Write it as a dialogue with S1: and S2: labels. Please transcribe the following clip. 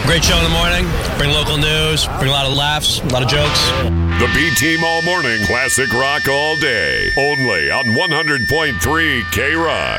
S1: Great show in the morning. Bring local news. Bring a lot of laughs, a lot of jokes.
S2: The B-Team All Morning. Classic rock all day. Only on 100.3 K-Rock.